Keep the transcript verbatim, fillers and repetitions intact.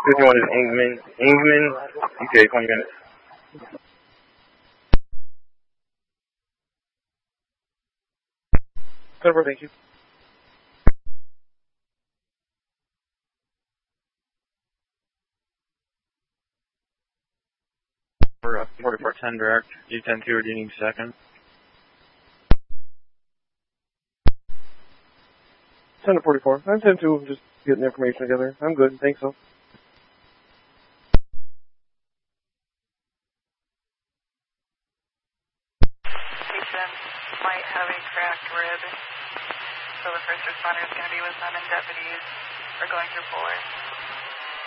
fifty-one is Ingman. Ingman, E T A twenty minutes. Cover, thank you. For uh, forty-four ten direct, G ten two, or do you need second? ten to forty-four. I'm ten two, I'm just getting the information together. I'm good, thanks so. Patient might have a cracked rib, so the first responder is going to be with them, and deputies are going through floor.